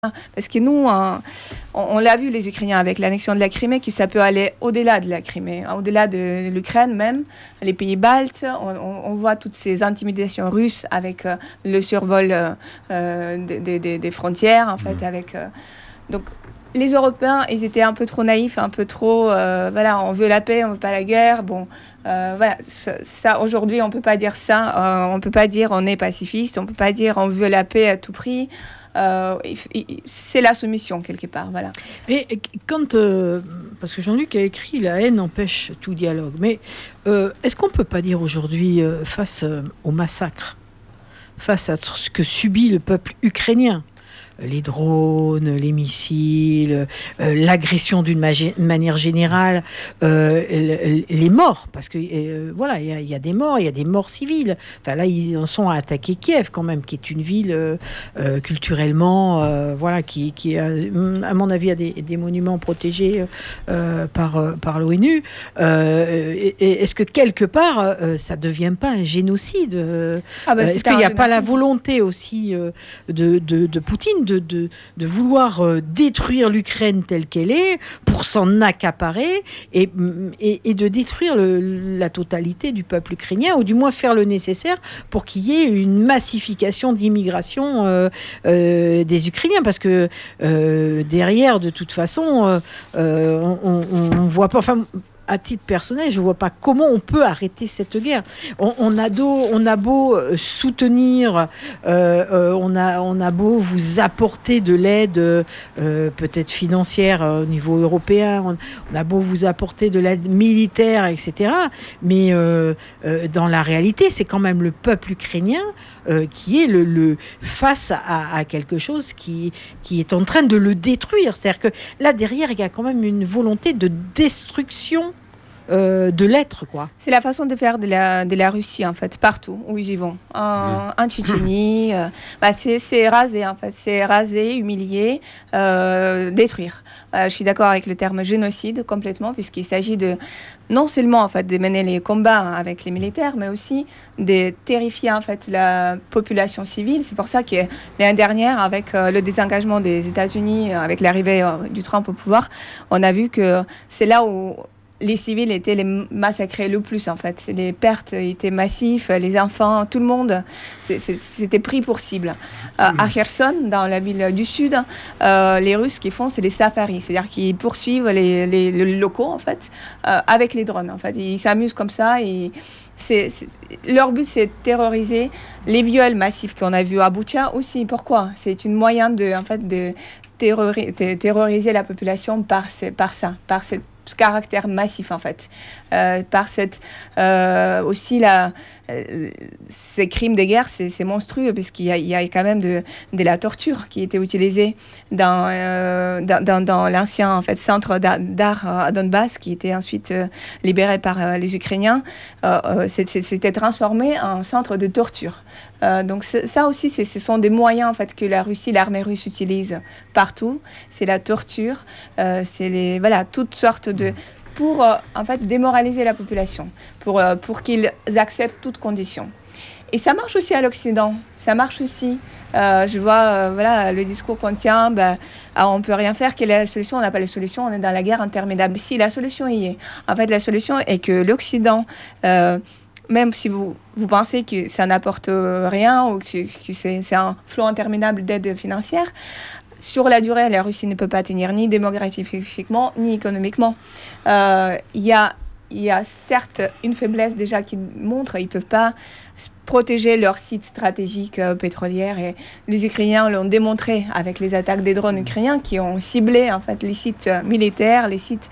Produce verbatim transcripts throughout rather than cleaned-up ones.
Parce que nous, euh, on, on l'a vu, les Ukrainiens, avec l'annexion de la Crimée, que ça peut aller au-delà de la Crimée, au-delà de l'Ukraine même, les pays baltes. On, on, on voit toutes ces intimidations russes avec euh, le survol euh, euh, des, des, des frontières, en fait. Avec, euh, donc, les Européens, ils étaient un peu trop naïfs, un peu trop... Euh, voilà, on veut la paix, on veut pas la guerre. Bon, euh, voilà, ça, ça, aujourd'hui, on peut pas dire ça. Euh, on peut pas dire on est pacifiste, on peut pas dire on veut la paix à tout prix. Euh, c'est la soumission quelque part, voilà. Mais quand, euh, parce que Jean-Luc a écrit la haine empêche tout dialogue, mais euh, est-ce qu'on peut pas dire aujourd'hui euh, face euh, au massacre, face à ce que subit le peuple ukrainien, les drones, les missiles, euh, l'agression d'une ma- manière générale, euh, les morts, parce que euh, voilà, il y, y a des morts, il y a des morts civiles. Enfin là, ils en sont à attaquer Kiev quand même, qui est une ville euh, euh, culturellement, euh, voilà, qui, qui a, à mon avis, a des, des monuments protégés euh, par par l'ONU. Euh, et, et est-ce que quelque part, euh, ça devient pas un génocide euh, ah bah, Est-ce qu'il n'y a pas la volonté aussi euh, de, de, de Poutine de De, de, de vouloir euh, détruire l'Ukraine telle qu'elle est pour s'en accaparer et, et, et de détruire le, la totalité du peuple ukrainien, ou du moins faire le nécessaire pour qu'il y ait une massification d'immigration euh, euh, des Ukrainiens, parce que euh, derrière, de toute façon, euh, euh, on ne voit pas... Enfin, à titre personnel, je ne vois pas comment on peut arrêter cette guerre. On, on, a, beau, on a beau soutenir, euh, euh, on, a, on a beau vous apporter de l'aide, euh, peut-être financière euh, au niveau européen, on, on a beau vous apporter de l'aide militaire, et cetera. Mais euh, euh, dans la réalité, c'est quand même le peuple ukrainien euh, qui est le, le, face à, à quelque chose qui, qui est en train de le détruire. C'est-à-dire que là, derrière, il y a quand même une volonté de destruction Euh, de l'être, quoi. C'est la façon de faire de la, de la Russie, en fait, partout où ils y vont. En, mmh. en Tchétchénie, euh, bah c'est, c'est raser, en fait. C'est raser, humilier, euh, détruire. Euh, je suis d'accord avec le terme génocide, complètement, puisqu'il s'agit de, non seulement, en fait, de mener les combats avec les militaires, mais aussi de terrifier, en fait, la population civile. C'est pour ça que l'année dernière, avec euh, le désengagement des États-Unis, avec l'arrivée euh, du Trump au pouvoir, on a vu que c'est là où les civils étaient les massacrés le plus, en fait. Les pertes étaient massives, les enfants, tout le monde, c'est, c'est, c'était pris pour cible. Euh, à Kherson, dans la ville du sud, euh, les Russes, ce qu'ils font, c'est des safaris, c'est-à-dire qu'ils poursuivent les, les, les locaux, en fait, euh, avec les drones, en fait. Ils s'amusent comme ça, et c'est, c'est, leur but, c'est de terroriser les viols massifs qu'on a vus à Boutcha aussi. Pourquoi ? C'est une moyen de, en fait, de terrori- de terroriser la population par, ce, par ça, par cette ce caractère massif, en fait, euh, par cette euh, aussi la euh, ces crimes de guerre, c'est, c'est monstrueux, parce qu'il y a, il y a quand même de, de la torture qui était utilisée dans euh, dans, dans, dans l'ancien, en fait, centre d'art, d'art à Donbass, qui était ensuite euh, libéré par euh, les Ukrainiens. Euh, c'est, c'est, c'était transformé en centre de torture. Euh, donc ça aussi, c'est, ce sont des moyens, en fait, que la Russie, l'armée russe utilise partout. C'est la torture, euh, c'est les voilà toutes sortes de pour euh, en fait démoraliser la population, pour euh, pour qu'ils acceptent toutes conditions. Et ça marche aussi à l'Occident. Ça marche aussi. Euh, je vois euh, voilà le discours qu'on tient. Ben, ah, on peut rien faire. Quelle est la solution ? On n'a pas la solution. On est dans la guerre interminable. Si la solution y est. En fait, la solution est que l'Occident euh, même si vous, vous pensez que ça n'apporte rien ou que, que c'est, c'est un flot interminable d'aide financière, sur la durée, la Russie ne peut pas tenir ni démographiquement ni économiquement. Euh, il y a, il y a certes une faiblesse déjà qui montre qu'ils ne peuvent pas protéger leurs sites stratégiques euh, pétrolières, et les Ukrainiens l'ont démontré avec les attaques des drones ukrainiens qui ont ciblé, en fait, les sites militaires, les sites...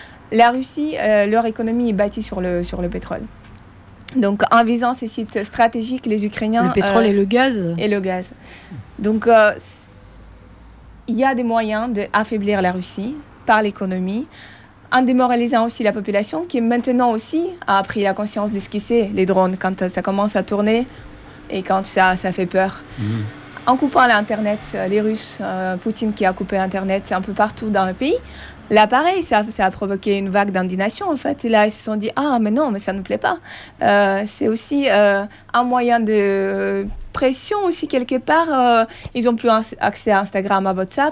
La Russie, euh, leur économie est bâtie sur le, sur le pétrole. Donc, en visant ces sites stratégiques, les Ukrainiens... Le pétrole euh, et le gaz. Et le gaz. Donc, euh, il y a des moyens d'affaiblir la Russie par l'économie, en démoralisant aussi la population, qui maintenant aussi a pris la conscience de ce que c'est, les drones, quand ça commence à tourner et quand ça, ça fait peur. Mmh. En coupant l'Internet, les Russes, euh, Poutine qui a coupé Internet un peu partout dans le pays, là, pareil, ça, ça a provoqué une vague d'indignation, en fait. Et là, ils se sont dit « Ah, mais non, mais ça ne nous plaît pas. Euh, » C'est aussi euh, un moyen de pression aussi quelque part. Euh, ils ont plus un- accès à Instagram, à WhatsApp.